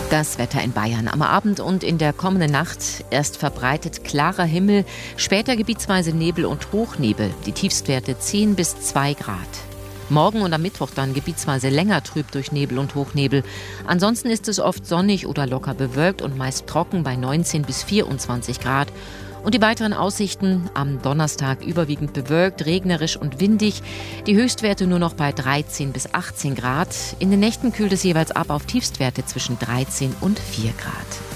Das Wetter in Bayern am Abend und in der kommenden Nacht. Erst verbreitet klarer Himmel, später gebietsweise Nebel und Hochnebel. Die Tiefstwerte 10 bis 2 Grad. Morgen und am Mittwoch dann gebietsweise länger trüb durch Nebel und Hochnebel. Ansonsten ist es oft sonnig oder locker bewölkt und meist trocken bei 19 bis 24 Grad. Und die weiteren Aussichten: am Donnerstag überwiegend bewölkt, regnerisch und windig. Die Höchstwerte nur noch bei 13 bis 18 Grad. In den Nächten kühlt es jeweils ab auf Tiefstwerte zwischen 13 und 4 Grad.